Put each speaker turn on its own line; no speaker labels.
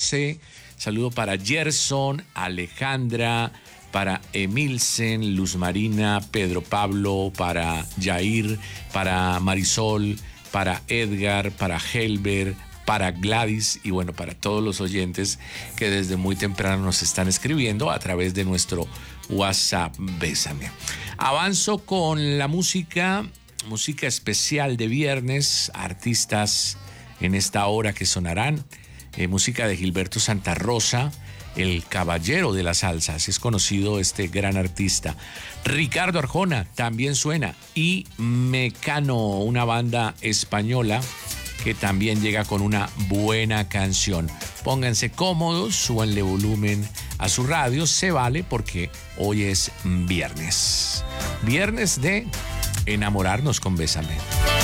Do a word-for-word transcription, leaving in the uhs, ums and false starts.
José, saludo para Gerson, Alejandra, para Emilsen, Luz Marina, Pedro Pablo, para Jair, para Marisol, para Edgar, para Helber, para Gladys y bueno, para todos los oyentes que desde muy temprano nos están escribiendo a través de nuestro WhatsApp Bésame. Avanzo con la música, música especial de viernes, artistas en esta hora que sonarán, eh, música de Gilberto Santa Rosa, el caballero de la salsa, así es conocido este gran artista. Ricardo Arjona también suena y Mecano, una banda española que también llega con una buena canción. Pónganse cómodos, súbanle volumen a su radio, se vale porque hoy es viernes. Viernes de enamorarnos con Bésame.